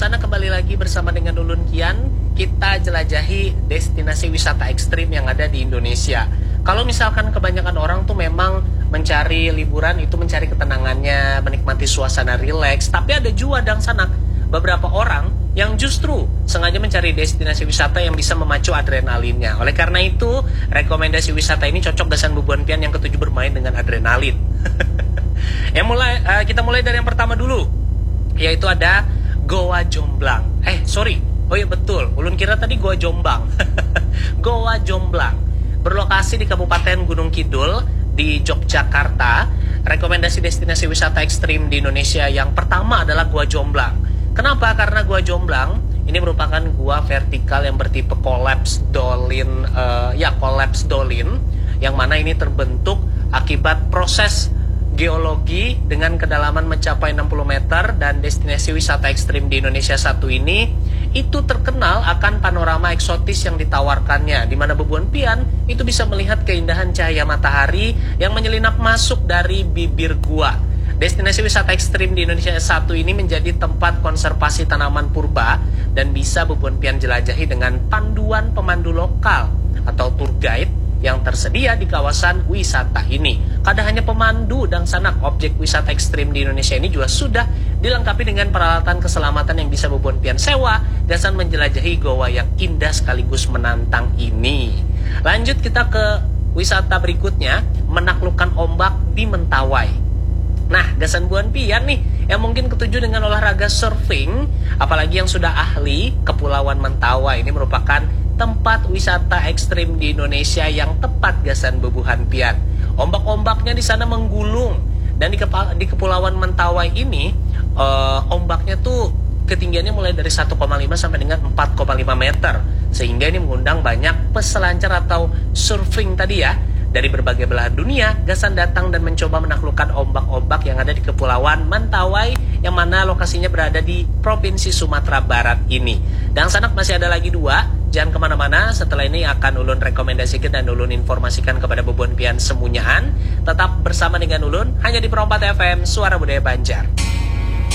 Sana kembali lagi bersama dengan Ulun Kian. Kita jelajahi destinasi wisata ekstrim yang ada di Indonesia. Kalau misalkan kebanyakan orang tuh memang mencari liburan itu mencari ketenangannya, menikmati suasana rileks. Tapi ada juga Dang Sanak beberapa orang yang justru sengaja mencari destinasi wisata yang bisa memacu adrenalinnya. Oleh karena itu, rekomendasi wisata ini cocok gasan bubuan pian yang ketujuh bermain dengan adrenalin. Kita mulai dari yang pertama dulu, yaitu ada Goa Jomblang. Oh iya betul, ulun kira tadi Goa Jombang. Goa Jomblang berlokasi di Kabupaten Gunung Kidul di Yogyakarta. Rekomendasi destinasi wisata ekstrim di Indonesia yang pertama adalah Goa Jomblang. Kenapa? Karena Goa Jomblang ini merupakan gua vertikal yang bertipe collapse dolin, yang mana ini terbentuk akibat proses geologi dengan kedalaman mencapai 60 meter. Dan destinasi wisata ekstrim di Indonesia satu ini itu terkenal akan panorama eksotis yang ditawarkannya, di mana bubuan pian itu bisa melihat keindahan cahaya matahari yang menyelinap masuk dari bibir gua. Destinasi wisata ekstrim di Indonesia satu ini menjadi tempat konservasi tanaman purba dan bisa bubuan pian jelajahi dengan panduan pemandu lokal atau tour guide yang tersedia di kawasan wisata ini. Kada hanya pemandu dan sanak, objek wisata ekstrim di Indonesia ini juga sudah dilengkapi dengan peralatan keselamatan yang bisa bubuan pian sewa gasan menjelajahi goa yang indah sekaligus menantang ini. Lanjut kita ke wisata berikutnya, menaklukkan ombak di Mentawai. Nah, gasan buan pian nih yang mungkin ketujuh dengan olahraga surfing, apalagi yang sudah ahli, Kepulauan Mentawai ini merupakan tempat wisata ekstrim di Indonesia yang tepat gasan bubuhan pian. Ombak-ombaknya di sana menggulung, dan di Kepulauan Mentawai ini ombaknya tuh ketinggiannya mulai dari 1,5 sampai dengan 4,5 meter, sehingga ini mengundang banyak peselancar atau surfing tadi ya. Dari berbagai belahan dunia, gasan datang dan mencoba menaklukkan ombak-ombak yang ada di Kepulauan Mentawai, yang mana lokasinya berada di Provinsi Sumatera Barat ini. Dan sanak masih ada lagi dua, jangan kemana-mana, setelah ini akan ulun rekomendasikan dan ulun informasikan kepada bubuan pian semunyaan. Tetap bersama dengan ulun, hanya di Perompat FM, Suara Budaya Banjar.